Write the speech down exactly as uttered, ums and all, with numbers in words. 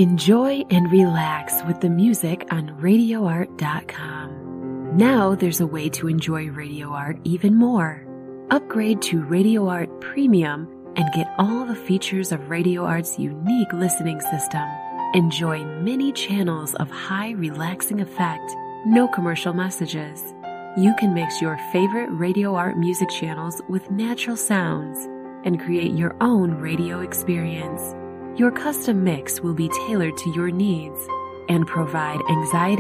Enjoy and relax with the music on radio art dot com. Now there's a way to enjoy Radio Art even more. Upgrade to Radio Art Premium and get all the features of Radio Art's unique listening system. Enjoy many channels of high relaxing effect, no commercial messages. You can mix your favorite Radio Art music channels with natural sounds and create your own radio experience. Your custom mix will be tailored to your needs and provide anxiety